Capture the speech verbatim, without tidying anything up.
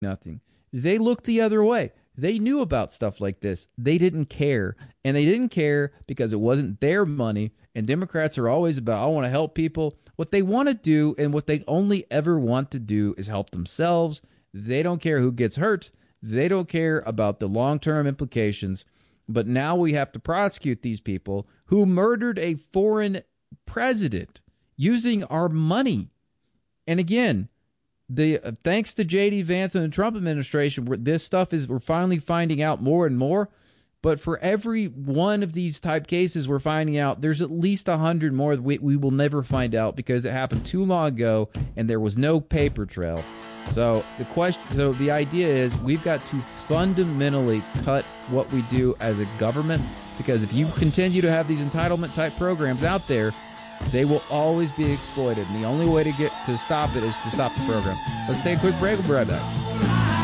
nothing. They looked the other way. They knew about stuff like this. They didn't care. And they didn't care because it wasn't their money. And Democrats are always about, I want to help people. What they want to do and what they only ever want to do is help themselves. They don't care who gets hurt. They don't care about the long-term implications. But now we have to prosecute these people who murdered a foreign president using our money. And again, the uh, thanks to J D. Vance and the Trump administration, where this stuff is, we're finally finding out more and more. But for every one of these type cases we're finding out, there's at least a hundred more that we, we will never find out because it happened too long ago and there was no paper trail. So the question, so the idea is we've got to fundamentally cut what we do as a government, because if you continue to have these entitlement type programs out there, they will always be exploited. And the only way to get to stop it is to stop the program. Let's take a quick break. We'll be right back.